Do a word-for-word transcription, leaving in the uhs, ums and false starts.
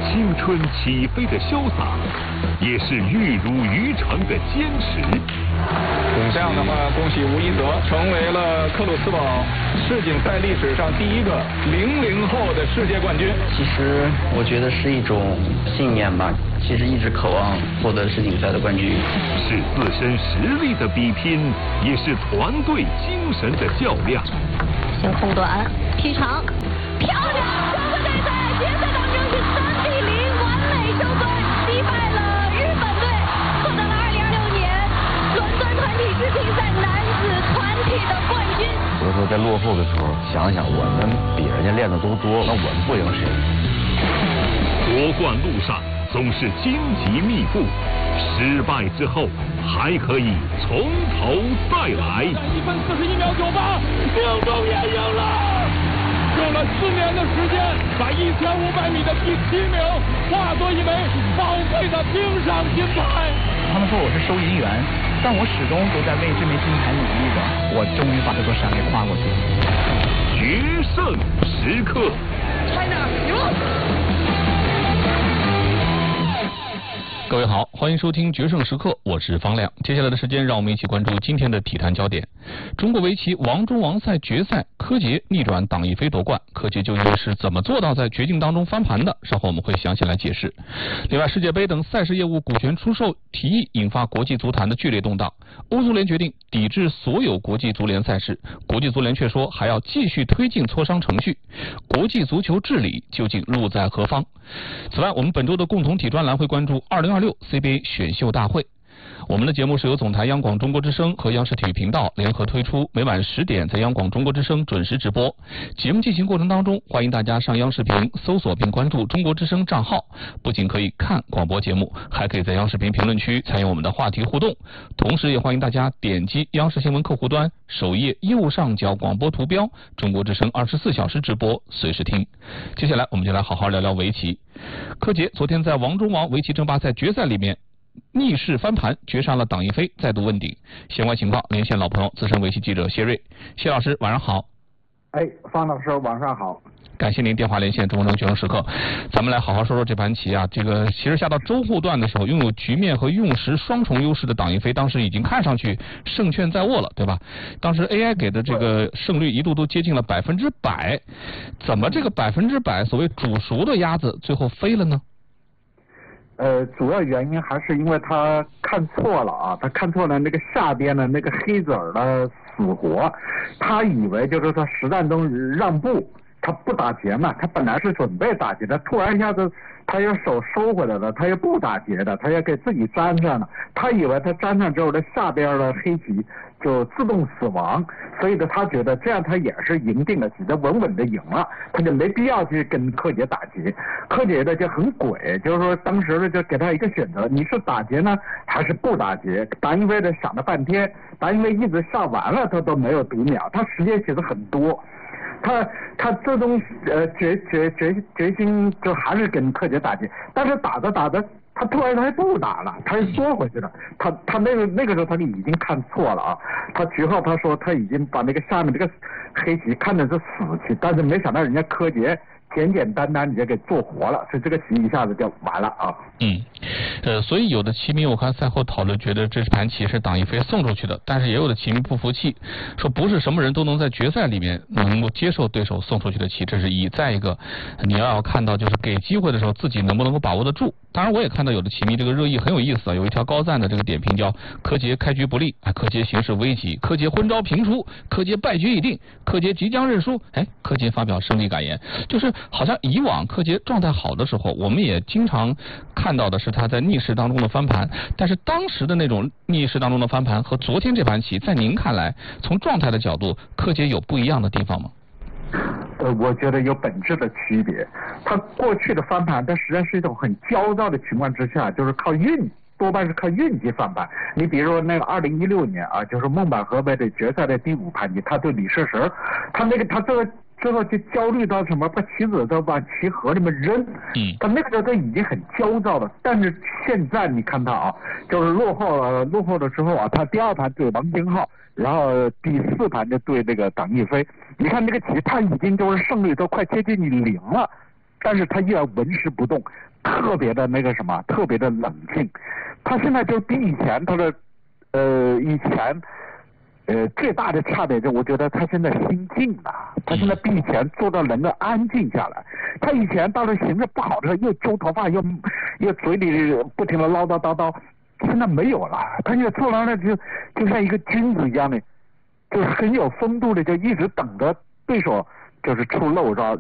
青春起飞的潇洒，也是玉如于成的坚持。 这样的话，恭喜吴一泽成为了克鲁斯堡世锦赛历史上第一个零零后的世界冠军。 其实我觉得是一种信念吧，其实一直渴望获得世锦赛的冠军。 是自身实力的比拼，也是团队精神的较量。 先空短劈长，漂亮！中国队在决赛当中是三比零完美收官，击败了日本队，获得了二零二六年伦敦团体世锦赛男子团体的冠军。 有的时候在落后的时候，想想我们比人家练的都多，那我们不赢谁？ 夺冠路上总是荆棘密布，失败之后还可以从头再来。 一分四十一秒九八，命中也赢了。用了四年的时间，把一千五百米的第七名化作一枚宝贵的冰上金牌。 他们说我是收银员，但我始终都在为这枚金牌努力着。我终于把这座山给跨过去了。 决胜时刻 China 赢。 各位好，欢迎收听决胜时刻，我是方亮。接下来的时间，让我们一起关注今天的体坛焦点。中国围棋王中王赛决赛，柯洁逆转党亦菲夺冠。柯洁究竟是怎么做到在绝境当中翻盘的？稍后我们会详细来解释。另外，世界杯等赛事业务股权出售提议引发国际足坛的剧烈动荡。欧足联决定抵制所有国际足联赛事，国际足联却说还要继续推进磋商程序。国际足球治理究竟路在何方？此外，我们本周的共同体专栏会关注二零二六 C B A 选秀大会。我们的节目是由总台央广中国之声和央视体育频道联合推出，每晚十点在央广中国之声准时直播。节目进行过程当中，欢迎大家上央视频搜索并关注中国之声账号，不仅可以看广播节目，还可以在央视频评论区参与我们的话题互动。同时也欢迎大家点击央视新闻客户端首页右上角广播图标，中国之声二十四小时直播，随时听。接下来我们就来好好聊聊围棋。柯洁昨天在王中王围棋争霸赛决赛里面逆势翻盘，绝杀了党亦菲，再度问鼎。相关情况连线老朋友资深围棋记者谢瑞。谢老师晚上好。 哎，方老师晚上好。 感谢您电话连线中国决胜时刻，咱们来好好说说这盘棋啊。这个其实下到中后段的时候，拥有局面和用时双重优势的党亦菲，当时已经看上去胜券在握了，对吧？当时 A I 给的这个胜率一度都接近了百分之百，怎么这个百分之百所谓煮熟的鸭子最后飞了呢？ 呃，主要原因还是因为他看错了啊，他看错了那个下边的那个黑子儿的死活，他以为就是说实战中让步，他不打劫嘛，他本来是准备打劫的，突然一下子他又手收回来了，他又不打劫的，他又给自己粘上了，他以为他粘上之后的下边的黑棋就自动死亡，所以呢，他觉得这样他也是赢定了，棋，他稳稳的赢了，他就没必要去跟柯洁打劫。柯洁的就很诡，就是说当时呢就给他一个选择，你是打劫呢还是不打劫？党亦菲的想了半天，党亦菲一直下完了他都没有读秒，他时间其实很多。他他最终呃决决决决心就还是跟柯洁打劫，但是打着打着，他突然他还不打了，他又缩回去了。他他那个那个时候他就已经看错了啊！他局后他说他已经把那个下面这个黑棋看的是死棋，但是没想到人家柯洁简简单单你就给做活了，所以这个棋一下子就完了啊。 嗯，呃，所以有的棋迷我看赛后讨论，觉得这盘棋是党亦菲送出去的，但是也有的棋迷不服气，说不是什么人都能在决赛里面能够接受对手送出去的棋，这是一。再一个，你要看到就是给机会的时候自己能不能够把握得住。当然，我也看到有的棋迷这个热议很有意思啊，有一条高赞的这个点评叫柯洁开局不利，哎，柯洁形势危急，柯洁昏招频出，柯洁败局已定，柯洁即将认输。哎，柯洁发表胜利感言，就是好像以往柯洁状态好的时候，我们也经常看到的是他在逆势当中的翻盘，但是当时的那种逆势当中的翻盘和昨天这盘棋，在您看来，从状态的角度，柯洁有不一样的地方吗？ 呃，我觉得有本质的区别。他过去的翻盘，它实际上是一种很焦躁的情况之下，就是靠运，多半是靠运气翻盘。你比如说那个二零一六年啊，就是孟买河北的决赛的第五盘棋，他对李世石，他那个他这个最后就焦虑到什么，把棋子都往棋盒里面扔。嗯，他那个时候他已经很焦躁了。但是现在你看他啊，就是落后了，落后了之后啊，他第二盘对王金浩，然后第四盘就对那个党亦菲。你看这个棋，他已经就是胜率都快接近你零了。 但是他依然纹丝不动，特别的那个什么，特别的冷静。他现在就比以前他的呃以前呃最大的差别就我觉得他现在心静了，他现在比以前做到能够安静下来。他以前到了形势不好的时候又揪头发又又嘴里不停的唠叨叨叨，现在没有了，他现在坐到那就就像一个君子一样的，就是很有风度的，就一直等着对手就是出漏招。